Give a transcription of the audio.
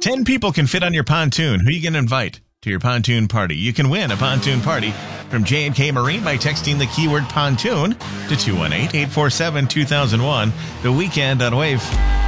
10 people can fit on your pontoon. Who are you going to invite to your pontoon party? You can win a pontoon party from J&K Marine by texting the keyword pontoon to 218-847-2001. The Weekend on Wave.